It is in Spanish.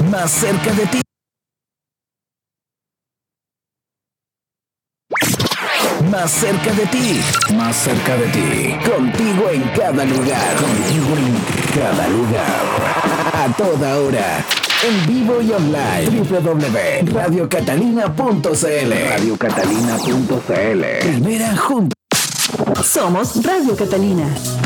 más cerca de ti. Más cerca de ti, más cerca de ti. Contigo en cada lugar, contigo en cada lugar. A toda hora, en vivo y online. www.radiocatalina.cl. Radiocatalina.cl. Primera junto. Somos Radio Catalina.